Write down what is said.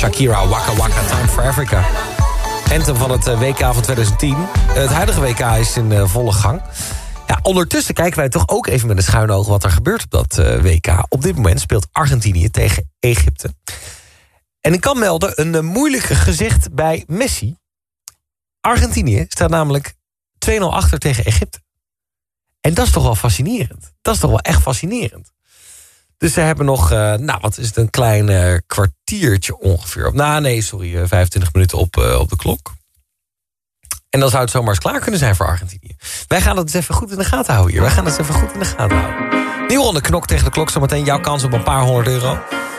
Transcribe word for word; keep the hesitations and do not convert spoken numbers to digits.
Shakira, Waka Waka, Time for Africa. Anthem van het W K van twintig tien. Het huidige W K is in uh, volle gang. Ja, ondertussen kijken wij toch ook even met een schuin oog wat er gebeurt op dat uh, W K. Op dit moment speelt Argentinië tegen Egypte. En ik kan melden, een uh, moeilijk gezicht bij Messi. Argentinië staat namelijk twee nul achter tegen Egypte. En dat is toch wel fascinerend. Dat is toch wel echt fascinerend. Dus ze hebben nog, uh, nou wat is het, een klein uh, kwartiertje ongeveer. Nou nee, sorry, uh, vijfentwintig minuten op, uh, op de klok. En dan zou het zomaar eens klaar kunnen zijn voor Argentinië. Wij gaan het eens even goed in de gaten houden hier. Wij gaan het eens even goed in de gaten houden. Nieuwe ronde knok tegen de klok. Zometeen jouw kans op een paar honderd euro.